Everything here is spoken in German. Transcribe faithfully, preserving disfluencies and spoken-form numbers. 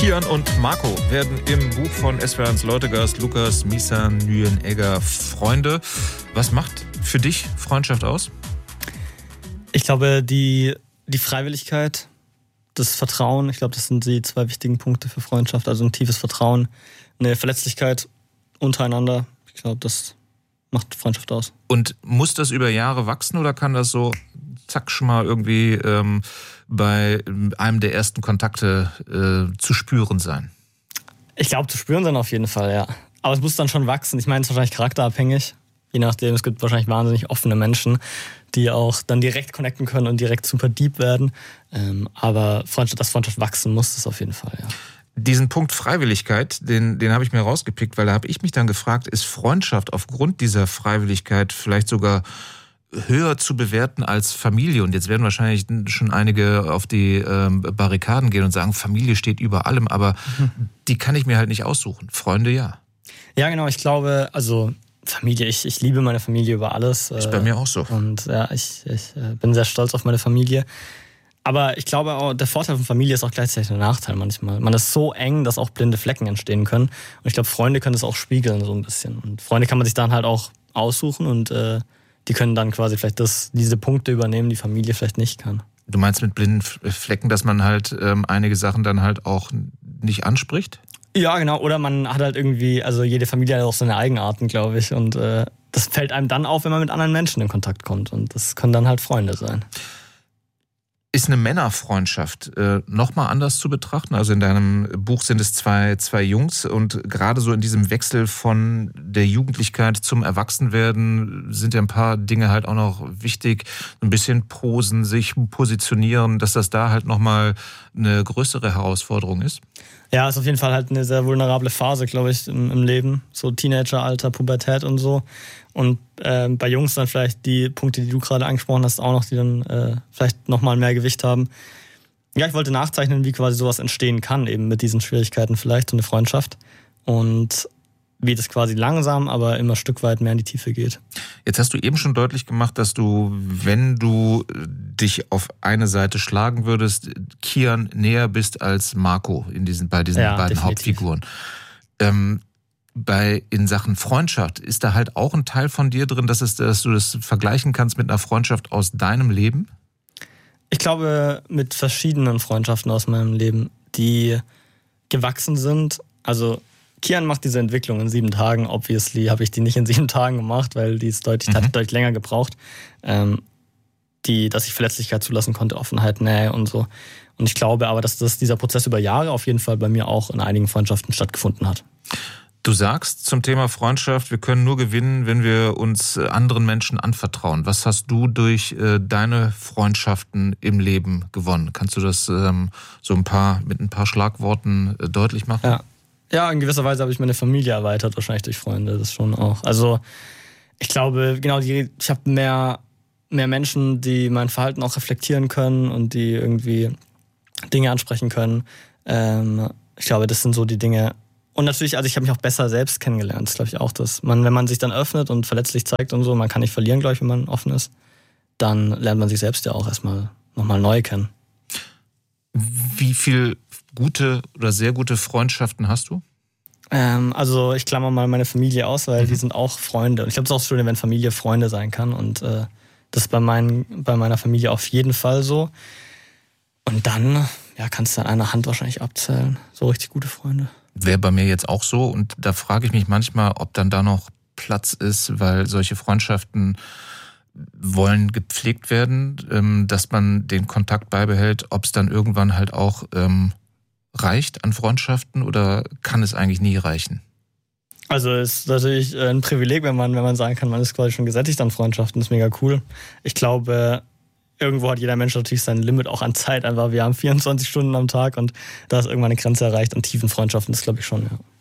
Kian und Marco werden im Buch von S W R eins Leutegast Lukas Missan-Nyenegger Freunde. Was macht für dich Freundschaft aus? Ich glaube, die, die Freiwilligkeit, das Vertrauen, ich glaube, das sind die zwei wichtigen Punkte für Freundschaft. Also ein tiefes Vertrauen, eine Verletzlichkeit untereinander. Ich glaube, das macht Freundschaft aus. Und muss das über Jahre wachsen oder kann das so zack schon mal irgendwie ähm, bei einem der ersten Kontakte äh, zu spüren sein? Ich glaube, zu spüren sein auf jeden Fall, ja. Aber es muss dann schon wachsen. Ich meine, es ist wahrscheinlich charakterabhängig. Je nachdem, es gibt wahrscheinlich wahnsinnig offene Menschen, die auch dann direkt connecten können und direkt super deep werden. Ähm, aber Freundschaft, dass Freundschaft wachsen muss, das auf jeden Fall, ja. Diesen Punkt Freiwilligkeit, den, den habe ich mir rausgepickt, weil da habe ich mich dann gefragt, ist Freundschaft aufgrund dieser Freiwilligkeit vielleicht sogar höher zu bewerten als Familie? Und jetzt werden wahrscheinlich schon einige auf die ähm, Barrikaden gehen und sagen, Familie steht über allem, aber mhm. die kann ich mir halt nicht aussuchen. Freunde, ja. Ja, genau, ich glaube, also Familie, ich, ich liebe meine Familie über alles. Ist bei mir auch so. Und ja, ich, ich bin sehr stolz auf meine Familie. Aber ich glaube auch, der Vorteil von Familie ist auch gleichzeitig ein Nachteil manchmal. Man ist so eng, dass auch blinde Flecken entstehen können. Und ich glaube, Freunde können das auch spiegeln so ein bisschen. Und Freunde kann man sich dann halt auch aussuchen und äh, die können dann quasi vielleicht das, diese Punkte übernehmen, die Familie vielleicht nicht kann. Du meinst mit blinden Flecken, dass man halt ähm, einige Sachen dann halt auch nicht anspricht? Ja, genau. Oder man hat halt irgendwie, also jede Familie hat auch seine Eigenarten, glaube ich. Und äh, das fällt einem dann auf, wenn man mit anderen Menschen in Kontakt kommt. Und das können dann halt Freunde sein. Ist eine Männerfreundschaft äh, nochmal anders zu betrachten? Also in deinem Buch sind es zwei, zwei Jungs und gerade so in diesem Wechsel von der Jugendlichkeit zum Erwachsenwerden sind ja ein paar Dinge halt auch noch wichtig. Ein bisschen posen, sich positionieren, dass das da halt nochmal eine größere Herausforderung ist? Ja, ist auf jeden Fall halt eine sehr vulnerable Phase, glaube ich, im, im Leben. So Teenageralter, Pubertät und so. Und äh, bei Jungs dann vielleicht die Punkte, die du gerade angesprochen hast, auch noch, die dann äh, vielleicht nochmal mehr Gewicht haben. Ja, ich wollte nachzeichnen, wie quasi sowas entstehen kann, eben mit diesen Schwierigkeiten vielleicht, so eine Freundschaft. Und wie das quasi langsam, aber immer ein Stück weit mehr in die Tiefe geht. Jetzt hast du eben schon deutlich gemacht, dass du, wenn du dich auf eine Seite schlagen würdest, Kian näher bist als Marco in diesen, bei diesen ja, beiden definitiv. Hauptfiguren. Ähm, bei, in Sachen Freundschaft, ist da halt auch ein Teil von dir drin, dass, es, dass du das vergleichen kannst mit einer Freundschaft aus deinem Leben? Ich glaube, mit verschiedenen Freundschaften aus meinem Leben, die gewachsen sind. Also Kian macht diese Entwicklung in sieben Tagen. Obviously habe ich die nicht in sieben Tagen gemacht, weil die ist deutlich, mhm. hat deutlich länger gebraucht. Ähm, die, dass ich Verletzlichkeit zulassen konnte, Offenheit, Nähe und so. Und ich glaube aber, dass das, dieser Prozess über Jahre auf jeden Fall bei mir auch in einigen Freundschaften stattgefunden hat. Du sagst zum Thema Freundschaft, wir können nur gewinnen, wenn wir uns anderen Menschen anvertrauen. Was hast du durch äh, deine Freundschaften im Leben gewonnen? Kannst du das ähm, so ein paar mit ein paar Schlagworten äh, deutlich machen? Ja. Ja, in gewisser Weise habe ich meine Familie erweitert, wahrscheinlich durch Freunde, das schon auch. Also ich glaube, genau, die, ich habe mehr, mehr Menschen, die mein Verhalten auch reflektieren können und die irgendwie Dinge ansprechen können. Ähm, ich glaube, das sind so die Dinge. Und natürlich, also ich habe mich auch besser selbst kennengelernt, das glaube ich auch, dass man, wenn man sich dann öffnet und verletzlich zeigt und so, man kann nicht verlieren, glaube ich, wenn man offen ist, dann lernt man sich selbst ja auch erstmal nochmal neu kennen. Wie viel gute oder sehr gute Freundschaften hast du? Ähm, also ich klammer mal meine Familie aus, weil mhm. die sind auch Freunde. Und ich glaube, es ist auch schön, wenn Familie Freunde sein kann. Und äh, das ist bei, mein, bei meiner Familie auf jeden Fall so. Und dann ja, kannst du an einer Hand wahrscheinlich abzählen. So richtig gute Freunde. Wäre bei mir jetzt auch so. Und da frage ich mich manchmal, ob dann da noch Platz ist, weil solche Freundschaften wollen gepflegt werden, dass man den Kontakt beibehält, ob es dann irgendwann halt auch ähm, reicht an Freundschaften oder kann es eigentlich nie reichen? Also es ist natürlich ein Privileg, wenn man, wenn man sagen kann, man ist quasi schon gesättigt an Freundschaften, das ist mega cool. Ich glaube, irgendwo hat jeder Mensch natürlich sein Limit auch an Zeit, einfach wir haben vierundzwanzig Stunden am Tag und da ist irgendwann eine Grenze erreicht an tiefen Freundschaften, das glaube ich schon, ja.